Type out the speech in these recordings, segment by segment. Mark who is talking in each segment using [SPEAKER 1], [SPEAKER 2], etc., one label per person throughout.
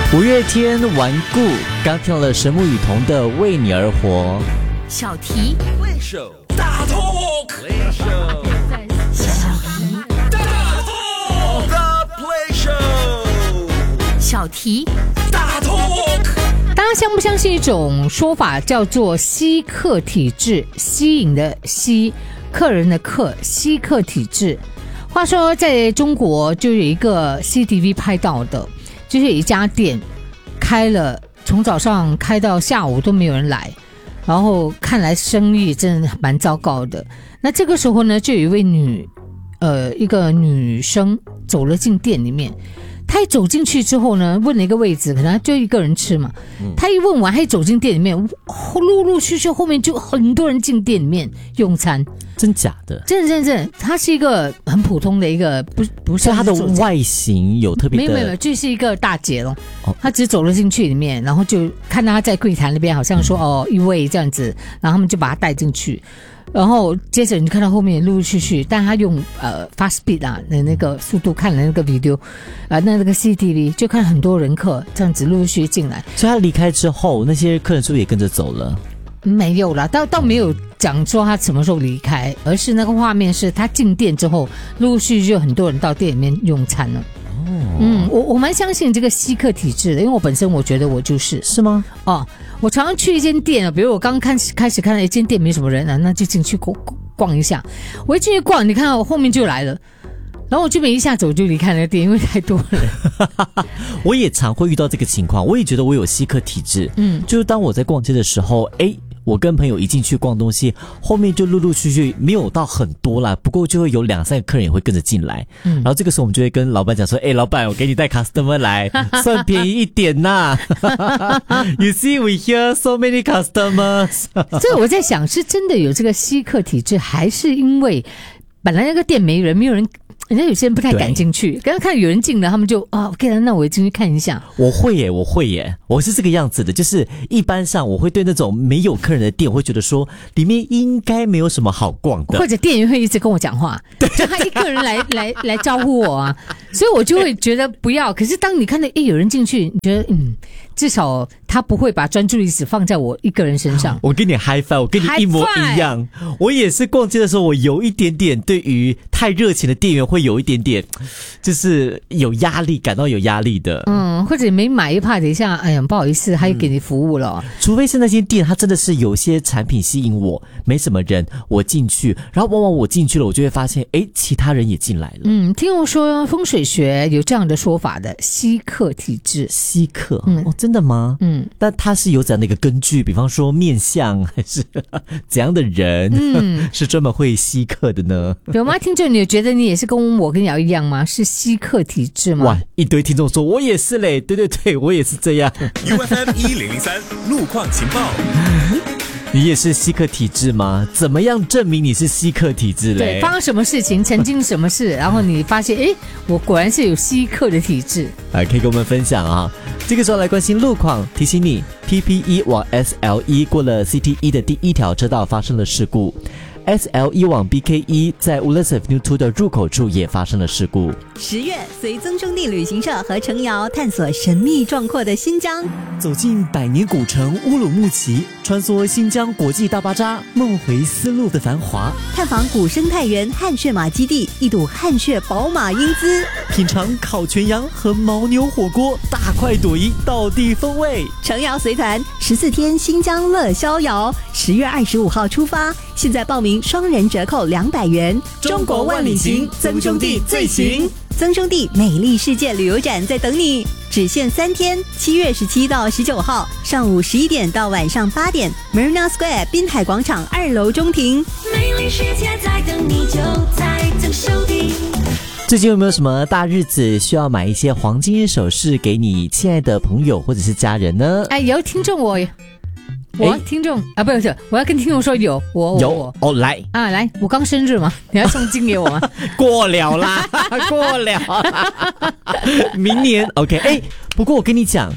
[SPEAKER 1] 五月天顽固刚听了神木雨桐的为你而活。
[SPEAKER 2] 小题
[SPEAKER 3] 大 talk，
[SPEAKER 2] 小题
[SPEAKER 3] 大 talk。
[SPEAKER 2] 大家相不相信一种说法叫做吸客体质？吸引的吸，客人的客，吸客体质。话说在中国就有一个 CCTV 拍到的，就是有一家店开了，从早上开到下午都没有人来，然后看来生意真的蛮糟糕的。那这个时候呢，就有一位一个女生走了进店里面。他一走进去之后呢，问了一个位置，可能他就一个人吃嘛。他一问完，他一走进店里面，陆陆续续后面就很多人进店里面用餐。
[SPEAKER 1] 真假的？
[SPEAKER 2] 真，他是一个很普通的一个，不是
[SPEAKER 1] 他的外形有特别的，
[SPEAKER 2] 没有，就是一个大姐咯。他只走了进去里面，然后就看到他在柜台那边，好像说一位这样子，然后他们就把他带进去。然后接着你看到后面陆陆续续，但他用fast speed 啊的那个速度看了那个 video 那个 CCTV 就看很多人客这样子陆续进来。
[SPEAKER 1] 所以他离开之后，那些客人是不是也跟着走了？
[SPEAKER 2] 没有啦，倒没有讲说他什么时候离开，而是那个画面是他进店之后，陆陆续续就很多人到店里面用餐了。我蛮相信这个吸客体质的，因为我本身我觉得我是
[SPEAKER 1] 吗？
[SPEAKER 2] 我常常去一间店，比如我刚开始看到一间店没什么人啊，那就进去逛一下。我一进去逛，你看到我后面就来了，然后我就没一下走就离开那个店，因为太多人。
[SPEAKER 1] 我也常会遇到这个情况，我也觉得我有吸客体质。就是当我在逛街的时候，我跟朋友一进去逛东西，后面就陆陆续续没有到很多啦，不过就会有2-3个客人也会跟着进来。然后这个时候我们就会跟老板讲说，老板，我给你带 customer 来，算便宜一点呐。You see we here so many customers。
[SPEAKER 2] 所以我在想，是真的有这个吸客体质，还是因为本来那个店没有人，人家有些人不太敢进去，刚刚看有人进了，他们就OK 了，那我进去看一下。
[SPEAKER 1] 我会耶，我是这个样子的，就是一般上我会对那种没有客人的店，我会觉得说里面应该没有什么好逛的，
[SPEAKER 2] 或者店员会一直跟我讲话，就他一个人来招呼我啊，所以我就会觉得不要。可是当你看到有人进去，你觉得至少他不会把专注力只放在我一个人身上。
[SPEAKER 1] 我跟你 high five， 我跟你一模一样。我也是逛街的时候，我有一点点对于太热情的店员会有一点点，就是有压力，感到有压力的。
[SPEAKER 2] 或者没买一怕等一下，不好意思，还给你服务了。
[SPEAKER 1] 除非是那间店，它真的是有些产品吸引我，没什么人，我进去，然后往往我进去了，我就会发现，其他人也进来了。
[SPEAKER 2] 听我说风水学有这样的说法的，吸客体质。
[SPEAKER 1] 吸客，真的吗？但它是有怎样的一个根据？比方说面相，还是怎样的人，是专门会吸客的呢？
[SPEAKER 2] 有吗？听众，你觉得你也是跟我跟瑶一样吗？是吸客体质吗？
[SPEAKER 1] 哇，一堆听众说我也是嘞，对，我也是这样。
[SPEAKER 3] UFM 1003路况情报。
[SPEAKER 1] 你也是吸客体质吗？怎么样证明你是吸客体质嘞？
[SPEAKER 2] 对，发生什么事情，曾经什么事，然后你发现，我果然是有吸客的体质。
[SPEAKER 1] 可以跟我们分享啊。这个时候来关心路况，提醒你 ，PPE 往 SLE 过了 CT1 的第1条车道发生了事故。SLE 往 BK1 在 Woodlands Avenue 2的入口处也发生了事故。
[SPEAKER 4] 10月，随曾兄弟旅行社和程瑶探索神秘壮阔的新疆，
[SPEAKER 1] 走进百年古城乌鲁木齐，穿梭新疆国际大巴扎，梦回丝路的繁华，
[SPEAKER 4] 探访古生态园汗血马基地，一睹汗血宝马英姿，
[SPEAKER 1] 品尝烤全羊和牦牛火锅，大快朵颐，道地风味。
[SPEAKER 4] 程瑶随团14天新疆乐逍遥，10月25号出发，现在报名双人折扣200元。
[SPEAKER 1] 中国万里行，曾兄弟最行。
[SPEAKER 4] 曾兄弟美丽世界旅游展在等你，只限3天，7月17到19号，上午11点到晚上8点 ，Marina Square 滨海广场2楼中庭。
[SPEAKER 5] 美丽世界在等你，就在曾兄弟。
[SPEAKER 1] 最近有没有什么大日子需要买一些黄金首饰给你亲爱的朋友或者是家人呢？
[SPEAKER 2] 有听众听众不是，我要跟听众说有来，我刚生日嘛，你要送金给我吗？
[SPEAKER 1] 过了啦，明年 OK。不过我跟你讲，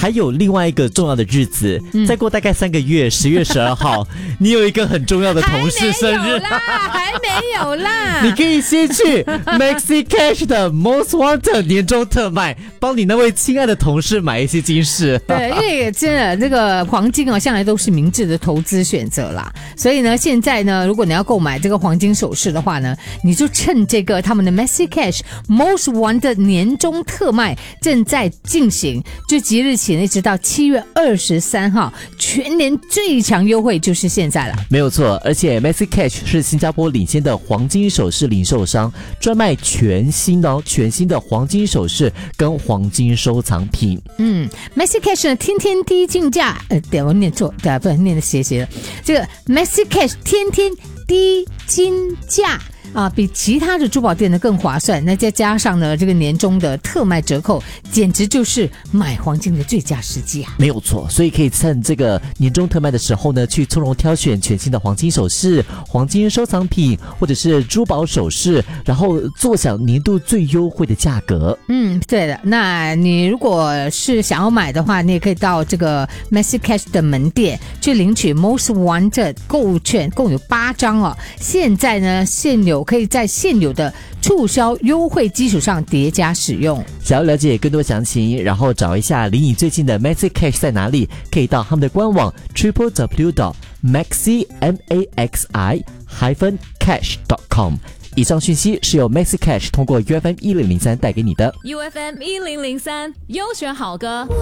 [SPEAKER 1] 还有另外一个重要的日子，再过大概3个月，10月12号，你有一个很重要的同事生日，
[SPEAKER 2] 还没有啦，
[SPEAKER 1] 你可以先去 Maxi Cash 的 Most Wanted 年终特卖，帮你那位亲爱的同事买一些金饰。
[SPEAKER 2] 对，因为真的这个黄金哦，向来都是明智的投资选择啦。所以呢，现在呢，如果你要购买这个黄金首饰的话呢，你就趁这个他们的 Maxi Cash Most Wanted 年终特卖正在进行，就即日起一直到7月23号，全年最强优惠就是现在了。
[SPEAKER 1] 没有错，而且 Maxi Cash 是新加坡领先的黄金首饰零售商，专卖全新的黄金首饰跟黄金收藏品。
[SPEAKER 2] Maxi Cash 呢，天天低进价，对，我念错，对，不然念的斜了。这个 Maxi Cash 天天低金价。比其他的珠宝店呢更划算，那再加上呢这个年终的特卖折扣，简直就是买黄金的最佳时机啊！
[SPEAKER 1] 没有错，所以可以趁这个年终特卖的时候呢，去从容挑选全新的黄金首饰、黄金收藏品或者是珠宝首饰，然后坐享年度最优惠的价格。
[SPEAKER 2] 对的。那你如果是想要买的话，你也可以到这个 Maxi Cash 的门店去领取 Most Wanted 购物券，共有8张哦。现在呢可以在现有的促销优惠基础上叠加使用。
[SPEAKER 1] 想要了解更多详情，然后找一下离你最近的 Maxi Cash 在哪里，可以到他们的官网 www.maxi-cash.com。以上讯息是由 Maxi Cash 通过 UFM 1003带给你的。
[SPEAKER 6] UFM 1003优选好歌。